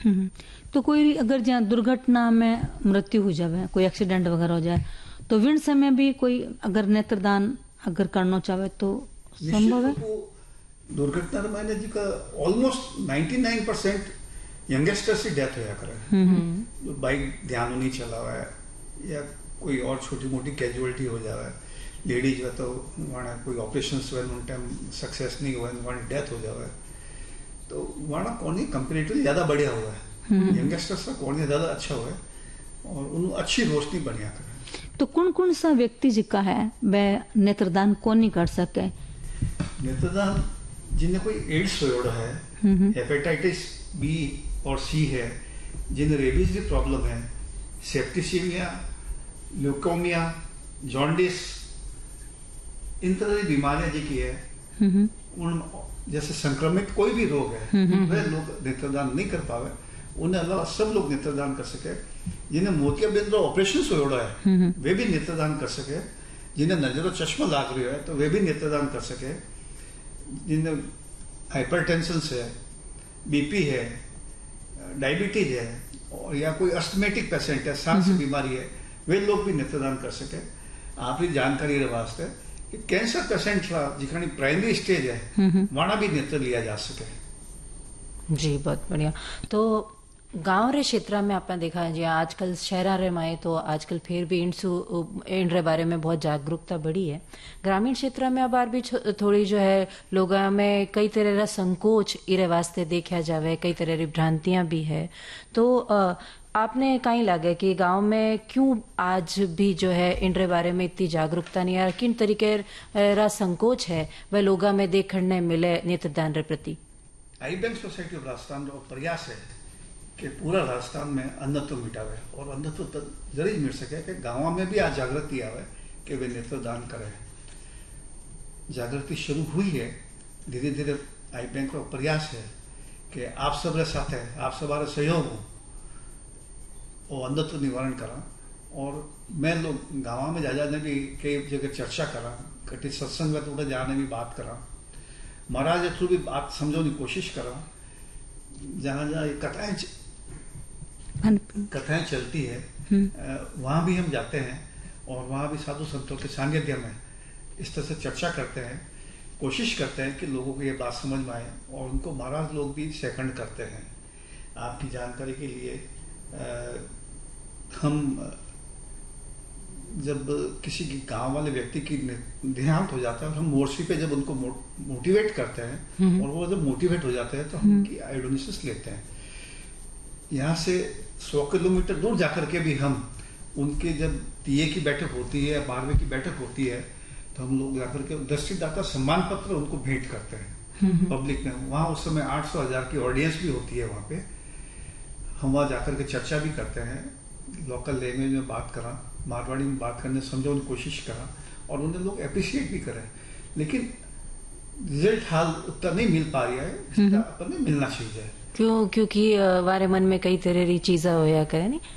हम्म। तो कोई अगर जहाँ दुर्घटना में मृत्यु हो जाए, कोई एक्सीडेंट वगैरह हो जाए, तो विण समय भी कोई अगर नेत्रदान अगर करना चाहे तो संभव है? दुर्घटना में जी का ऑलमोस्ट 99% यंगस्टर से डेथ होया करे। बाइक ध्यान नहीं चला हुआ है या कोई और छोटी मोटी कैजुअलिटी हो जाए, लेडीज है तो वहाँ कोई ऑपरेशन उन टाइम सक्सेस नहीं हुआ, वहाँ डेथ हो जाए, तो वहाँ कौन कंपेरेटिवली ज्यादा बढ़िया हुआ है, यंगस्टर्स का कौन ज्यादा अच्छा हुआ है और उन्होंने अच्छी रोशनी बढ़िया करे। तो कौन कौन सा व्यक्ति जिका है वह नेत्रदान कौन नहीं कर सके? नेत्रदान जिन्हें कोई एड्स हो है, हेपेटाइटिस बी और सी है, जिन्हें रेबीज की प्रॉब्लम है, सेप्टिसीमिया, ल्यूकोमिया, जॉन्डिस, इन तरह की बीमारियां जी की है, उन जैसे संक्रमित कोई भी रोग है वह लोग नेत्रदान नहीं कर पावे, उन्हें अलावा सब लोग नेत्रदान कर सके। जिन्हें मोतियाबिंद ऑपरेशन हो है वे भी नेत्रदान कर सके, जिन्हें नजर चश्मा लाग रही है तो वे भी नेत्रदान कर सके, जिन्हें हाइपरटेंशन है, बीपी है, डायबिटीज है और या कोई अस्थमेटिक पेशेंट है, सांस की बीमारी है, वे लोग भी नेत्रदान कर सके। आपकी जानकारी रे वास्ते कि कैंसर पेशेंट जिखानी प्राइमरी स्टेज है वहां भी नेत्र लिया जा सके। जी बहुत बढ़िया। तो गांव रे क्षेत्र में आपने देखा है जी आजकल शहरा रे माए तो आजकल फिर भी इन रे बारे में बहुत जागरूकता बढ़ी है। ग्रामीण क्षेत्र में अब भी थोड़ी जो है लोगों में कई तरह का संकोच इरे वास्ते देखा जावे, कई तरह की भ्रांतियां भी है। तो आपने कहीं लगे कि गांव में क्यों आज भी जो है इन रे बारे में इतनी जागरूकता नहीं है, किन तरीके रा संकोच है वह लोगों में देखने मिले नेत्रदान रे प्रति? आई बैंक सोसाइटी ऑफ राजस्थान जो प्रयास है कि पूरा राजस्थान में अंधत्व मिटावे और अंधत्व तक जरूर मिल सके कि गाँव में भी आज जागृति आवे कि वे नेत्रदान करें। जागृति शुरू हुई है, धीरे धीरे आई बैंक का प्रयास है कि आप सब रे साथ है, आप सब सहयोग हो और अंधत्व निवारण करा। और मैं लोग गाँव में जा जाने भी कई जगह चर्चा करा, कटी सत्संग में थोड़ा जाने भी बात करा, महाराज थ्रू भी बात समझने की कोशिश करा, जहाँ जहाँ कथाएं चलती है वहां भी हम जाते हैं और वहां भी साधु संतों के सानिध्य में इस तरह से चर्चा करते हैं, कोशिश करते हैं कि लोगों को ये बात समझ में आए और उनको महाराज लोग भी सेकंड करते हैं। आपकी जानकारी के लिए हम जब किसी की गांव वाले व्यक्ति की देहांत हो जाता है, हम मोर्ची पे जब उनको मोटिवेट करते हैं और वो जब मोटिवेट हो जाते हैं तो हम उनकी आयोडोनिसिस लेते हैं। यहाँ से 100 किलोमीटर दूर जाकर के भी हम उनके जब टीए की बैठक होती है, 12वीं की बैठक होती है, तो हम लोग जाकर के दृष्टिदाता सम्मान पत्र उनको भेंट करते हैं पब्लिक में। वहाँ उस समय 800,000 की ऑडियंस भी होती है, वहाँ पे हम वहाँ जाकर के चर्चा भी करते हैं, लोकल लैंग्वेज में बात करा, मारवाड़ी में बात करने समझाने की कोशिश करा और उन्हें लोग अप्रिशिएट भी करें, लेकिन रिजल्ट हाल उतना नहीं मिल पा रहा है जितना अपन मिलना चाहिए। क्योंकि हमारे मन में कई तरह की चीजें होया करे नहीं।